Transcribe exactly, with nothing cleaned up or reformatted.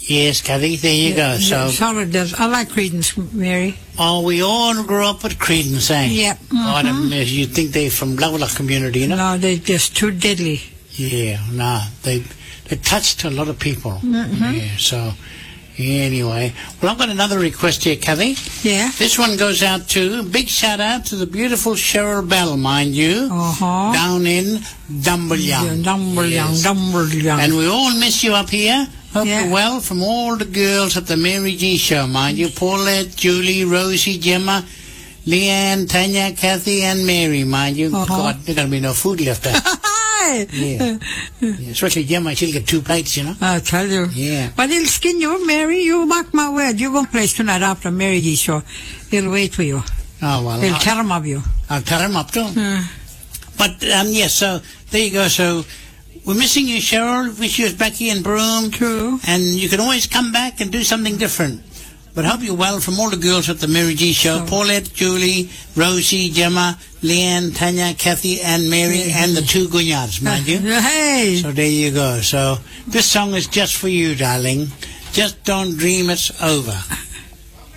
Yes, Kathy, there you Yeah, go. So, solid does. I like Creedence, Mary. oh, we all grew up with Creedence, eh? Yep. Oh, mhm. them, you think they're from Lovelock community, you know? No, they're just too deadly. Yeah, no, they they touched a lot of people. Mhm. Yeah, so anyway, well, I've got another request here, Kathy. Yeah. This one goes out to big shout out to the beautiful Cheryl Bell, mind you, Uh-huh. down in Dumbleyung. Dumble young, Yes. dumble young. And we all miss you up here. Hope Yeah. you're well, from all the girls at the Mary G show, mind you. Paulette, Julie, Rosie, Gemma, Leanne, Tanya, Kathy, and Mary, mind you. Uh-huh. God, there's going to be no food left there. Hi. Yeah. Yeah, especially Gemma, she'll get two plates, you know. I tell you. Yeah. But he'll skin you, Mary. You mark my word. You won't place tonight after Mary G show. He'll wait for you. Oh, well, He'll I'll, tear him of you. I'll tear him up, too. Uh, But, um, yes, so there you go. So we're missing you, Cheryl. Wish you was back here in Broome. True. And you can always come back and do something different. But hope you're well, from all the girls at the Mary G show. So- Paulette, Julie, Rosie, Gemma, Leanne, Tanya, Kathy, and Mary, Yeah. and the two Gunyards, mind you. Hey. So there you go. So this song is just for you, darling. Just don't dream it's over.